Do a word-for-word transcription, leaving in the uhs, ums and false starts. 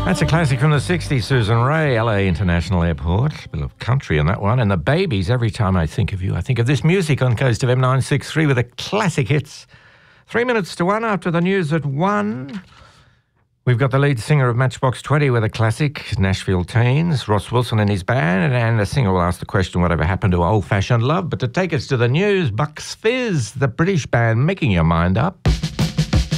That's a classic from the sixties, Susan Rae, L A International Airport. A bit of country in that one. And the Babies, every time I think of you, I think of this music on Coast of M nine six three with the classic hits. Three minutes to one after the news at one. We've got the lead singer of Matchbox twenty with a classic, Nashville Teens, Ross Wilson and his band, and the singer will ask the question, whatever happened to old-fashioned love? But to take us to the news, Bucks Fizz, the British band, making your mind up.